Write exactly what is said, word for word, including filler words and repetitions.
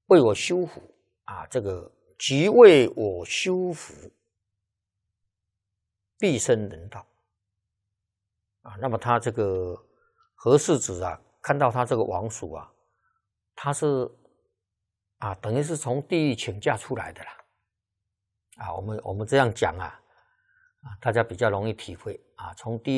为我修福啊，这个即为我修福，必生人道啊。那么他这个何世子啊，看到他这个王叔啊，他是啊，等于是从地狱请假出来的啦啊。我们我们这样讲啊，啊，大家比较容易体会啊，从地狱